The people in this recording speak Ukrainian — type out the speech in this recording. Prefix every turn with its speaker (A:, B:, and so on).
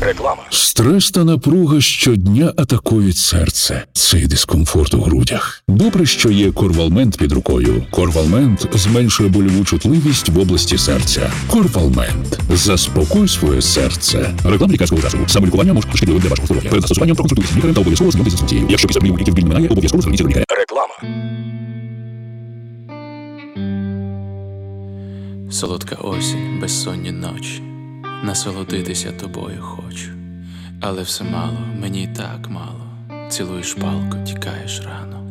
A: Реклама.
B: Стрес та напруга щодня атакують серце. Цей дискомфорт у грудях. Добре, що є Корвалмент під рукою. Корвалмент зменшує больову чутливість в області серця. Корвалмент. Заспокой своє серце. Реклама лікарського засобу. Самолікування може бути шкідливим для вашого здоров'я. Перед застосуванням проконсультуйтесь з лікарем та обов'язково ознайомтесь з інструкцією. Якщо після прийому ліків біль минає, обов'язково зверніться до лікаря.
A: Реклама.
C: Солодка осінь, безсонні ночі, насолодитися тобою хочу. Але все мало, мені й так мало. Цілуєш палко, тікаєш рано.